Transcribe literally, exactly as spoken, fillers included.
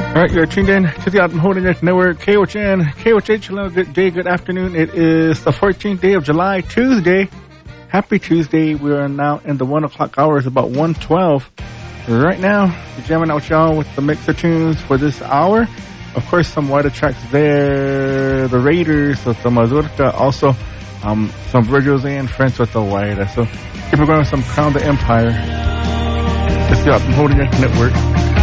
All right, you're tuned in to the Out and Holding It Network, K O H N, K O H H. Hello, good day, good afternoon. It is the fourteenth day of July, Tuesday. Happy Tuesday. We are now in the one o'clock hour. It's about one twelve. Right now, we're jamming out with y'all with the mix of tunes for this hour. Of course, some wider tracks there. The Raiders with the Mazurka. Also, um, some Virgil and Friends with the Waida. So, keep going with some Crown the Empire. It's the Out and Holding It Network.